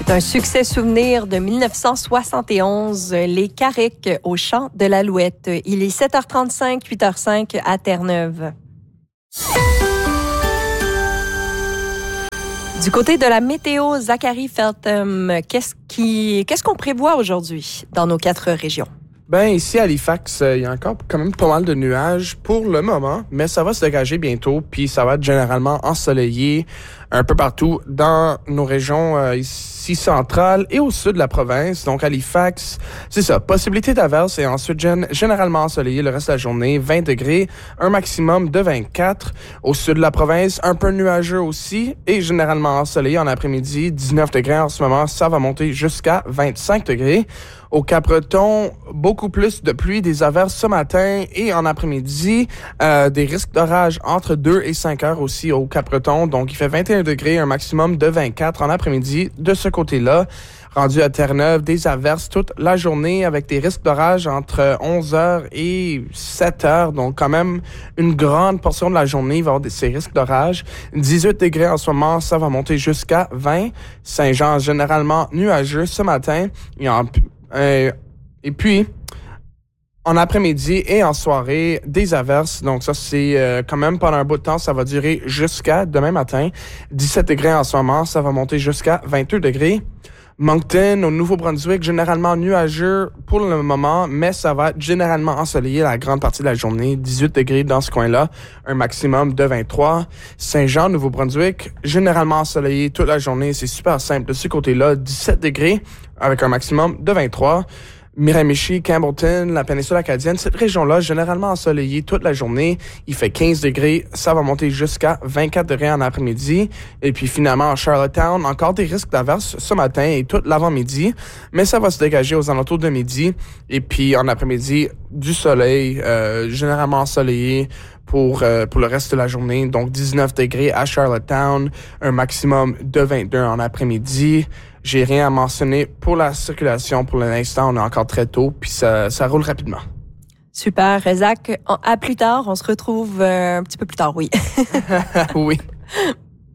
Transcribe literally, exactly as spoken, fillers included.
C'est un succès souvenir de dix-neuf cent soixante et onze, les Carriques au Chant de l'Alouette. Il est sept heures trente-cinq, huit heures cinq à Terre-Neuve. Du côté de la météo, Zachary Feltham, qu'est-ce qui, qu'est-ce qu'on prévoit aujourd'hui dans nos quatre régions? Ben ici à Halifax, il y a encore quand même pas mal de nuages pour le moment, mais ça va se dégager bientôt, puis ça va être généralement ensoleillé un peu partout dans nos régions euh, ici centrales et au sud de la province. Donc Halifax, c'est ça, possibilité d'averse et ensuite gén- généralement ensoleillé le reste de la journée, vingt degrés, un maximum de vingt-quatre. Au sud de la province, un peu nuageux aussi et généralement ensoleillé en après-midi, dix-neuf degrés en ce moment, ça va monter jusqu'à vingt-cinq degrés. Au Cap-Breton, beaucoup plus de pluie, des averses ce matin et en après-midi. Euh, des risques d'orage entre deux et cinq heures aussi au Cap-Breton. Donc, il fait vingt et un degrés, un maximum de vingt-quatre en après-midi de ce côté-là. Rendu à Terre-Neuve, des averses toute la journée avec des risques d'orage entre onze heures et sept heures. Donc, quand même, une grande portion de la journée, il va y avoir des, ces risques d'orage. dix-huit degrés en ce moment, ça va monter jusqu'à vingt. Saint-Jean, généralement nuageux ce matin. Il y a Euh, et puis, en après-midi et en soirée, des averses. Donc ça, c'est euh, quand même pendant un bout de temps. Ça va durer jusqu'à demain matin. dix-sept degrés en ce moment. Ça va monter jusqu'à vingt-deux degrés. Moncton, au Nouveau-Brunswick, généralement nuageux pour le moment, mais ça va être généralement ensoleillé la grande partie de la journée. dix-huit degrés dans ce coin-là, un maximum de vingt-trois. Saint-Jean, Nouveau-Brunswick, généralement ensoleillé toute la journée. C'est super simple. De ce côté-là, dix-sept degrés avec un maximum de vingt-trois. Miramichi, Campbellton, la péninsule acadienne, cette région-là, généralement ensoleillée toute la journée. Il fait quinze degrés, ça va monter jusqu'à vingt-quatre degrés en après-midi. Et puis finalement, à Charlottetown, encore des risques d'averse ce matin et tout l'avant-midi, mais ça va se dégager aux alentours de midi. Et puis en après-midi, du soleil, euh, généralement ensoleillé pour euh, pour le reste de la journée. Donc dix-neuf degrés à Charlottetown, un maximum de vingt-deux en après-midi. J'ai rien à mentionner pour la circulation. Pour l'instant, on est encore très tôt, puis ça, ça roule rapidement. Super. Zach, à plus tard. On se retrouve euh, un petit peu plus tard, oui. Oui.